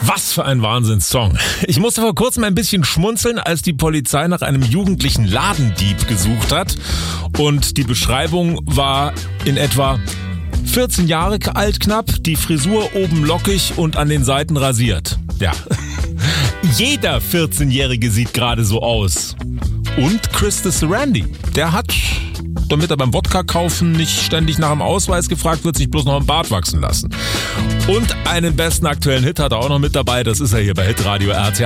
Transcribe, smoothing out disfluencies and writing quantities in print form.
Was für ein Wahnsinnssong. Ich musste vor kurzem ein bisschen schmunzeln, als die Polizei nach einem jugendlichen Ladendieb gesucht hat. Und die Beschreibung war in etwa 14 Jahre alt knapp, die Frisur oben lockig und an den Seiten rasiert. Ja, jeder 14-Jährige sieht gerade so aus. Und Chris the Randy, der hat, damit er beim Wodka-Kaufen nicht ständig nach dem Ausweis gefragt wird, sich bloß noch einen Bart wachsen lassen. Und einen besten aktuellen Hit hat er auch noch mit dabei, das ist er hier bei Hitradio RT.